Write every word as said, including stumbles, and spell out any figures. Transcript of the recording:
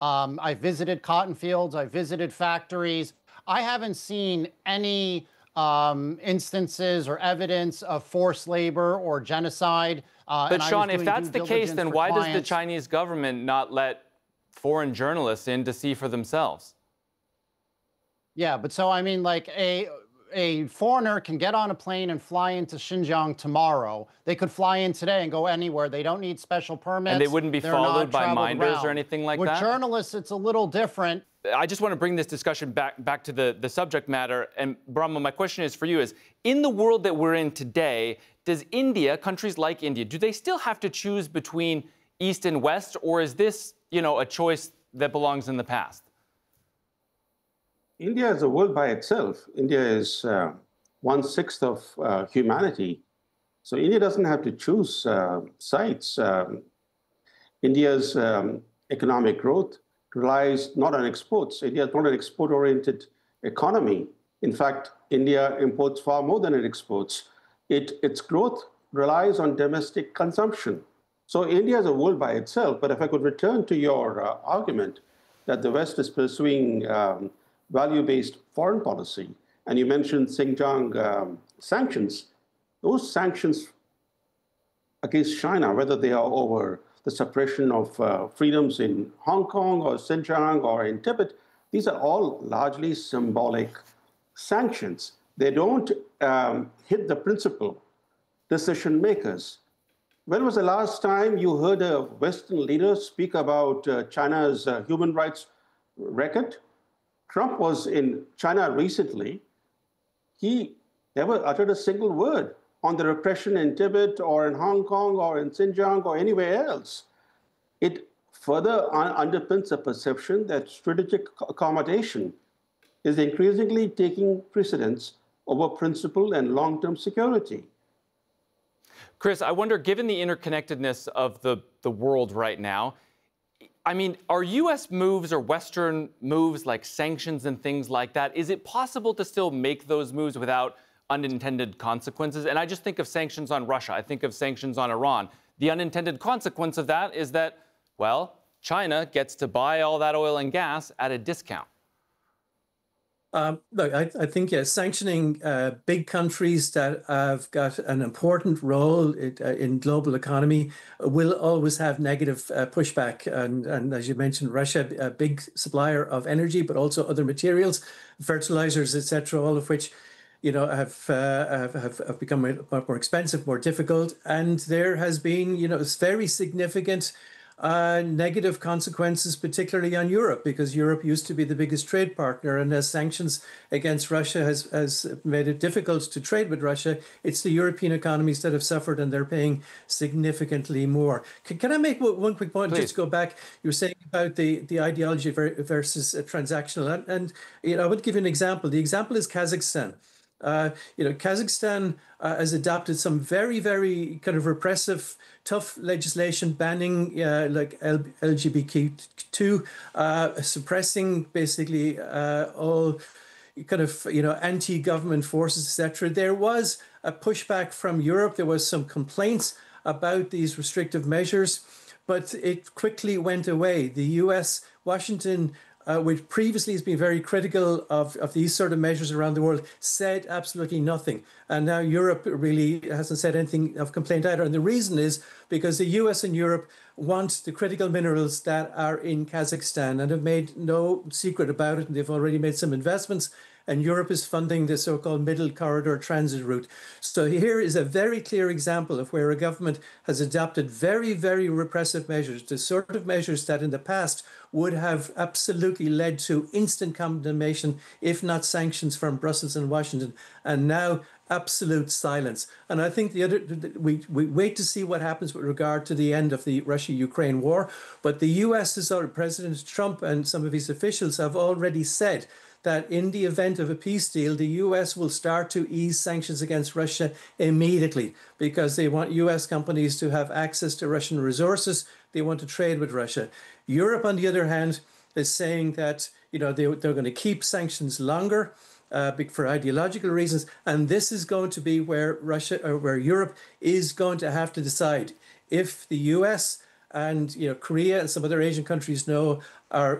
Um, I visited cotton fields. I visited factories. I haven't seen any um, instances or evidence of forced labor or genocide. Uh, But and I was Sean, if doing that's due the case, diligence then for why does the clients. Chinese government not let foreign journalists in to see for themselves? Yeah, but so I mean, like a a foreigner can get on a plane and fly into Xinjiang tomorrow. They could fly in today and go anywhere. They don't need special And they permits. wouldn't be They're followed not by traveled minders or around. anything like With that? journalists, it's a little different. I just want to bring this discussion back back to the, the subject matter. And Brahma, my question is for you is, in the world that we're in today, does India, countries like India, do they still have to choose between East and West, or is this, you know, a choice that belongs in the past? India is a world by itself. India is uh, one-sixth of uh, humanity. So India doesn't have to choose uh, sides. Um, India's um, economic growth relies not on exports. India is not an export-oriented economy. In fact, India imports far more than it exports. It, its growth relies on domestic consumption. So India is a world by itself. But if I could return to your uh, argument that the West is pursuing um, value-based foreign policy, and you mentioned Xinjiang um, sanctions, those sanctions against China, whether they are over the suppression of uh, freedoms in Hong Kong or Xinjiang or in Tibet, these are all largely symbolic sanctions. They don't um, hit the principal decision makers. When was the last time you heard a Western leader speak about uh, China's uh, human rights record? Trump was in China recently. He never uttered a single word on the repression in Tibet or in Hong Kong or in Xinjiang or anywhere else. It further un underpins a perception that strategic accommodation is increasingly taking precedence over principle and long-term security. Chris, I wonder, given the interconnectedness of the, the world right now, I mean, are U S moves or Western moves like sanctions and things like that, is it possible to still make those moves without unintended consequences? And I just think of sanctions on Russia. I think of sanctions on Iran. The unintended consequence of that is that, well, China gets to buy all that oil and gas at a discount. Um, look, I, I think, yeah, sanctioning uh, big countries that have got an important role in, uh, in global economy will always have negative uh, pushback. And, and as you mentioned, Russia, a big supplier of energy, but also other materials, fertilizers, et cetera, all of which, you know, have, uh, have, have have become more expensive, more difficult. And there has been, you know, very significant Uh, negative consequences, particularly on Europe, because Europe used to be the biggest trade partner. And as sanctions against Russia has, has made it difficult to trade with Russia, it's the European economies that have suffered, and they're paying significantly more. Can, can I make one quick point? Please. Just go back. You were saying about the, the ideology versus uh, transactional. And, and you know, I would give you an example. The example is Kazakhstan. Uh, you know, Kazakhstan uh, has adopted some very, very kind of repressive, tough legislation banning uh, like L G B T Q, uh, suppressing basically uh, all kind of, you know, anti-government forces, et cetera. There was a pushback from Europe. There was some complaints about these restrictive measures, but it quickly went away. The U S, Washington, Uh, which previously has been very critical of, of these sort of measures around the world, said absolutely nothing. And now Europe really hasn't said anything of complaint either. And the reason is because the U S and Europe want the critical minerals that are in Kazakhstan and have made no secret about it. And they've already made some investments. And Europe is funding the so-called Middle Corridor transit route. So here is a very clear example of where a government has adopted very, very repressive measures, the sort of measures that in the past would have absolutely led to instant condemnation, if not sanctions from Brussels and Washington, and now absolute silence. And I think the other, we, we wait to see what happens with regard to the end of the Russia-Ukraine war. But the U S, has already, President Trump and some of his officials have already said that in the event of a peace deal, the U S will start to ease sanctions against Russia immediately because they want U S companies to have access to Russian resources. They want to trade with Russia. Europe, on the other hand, is saying that, you know, they, they're going to keep sanctions longer uh, for ideological reasons. And this is going to be where Russia or where Europe is going to have to decide if the U S and, you know, Korea and some other Asian countries know are